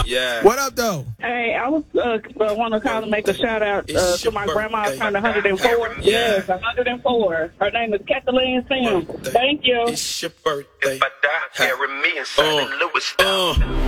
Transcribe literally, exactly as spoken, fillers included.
Yeah. What up, though? Hey, I was uh, uh, want to call and make a shout out uh, to my grandma. Turned one hundred four. Yeah. Yes, one hundred four. Her name is Kathleen Sims. Thank you. It's your birthday. If I die, carry me in Saint Uh, Louis. uh.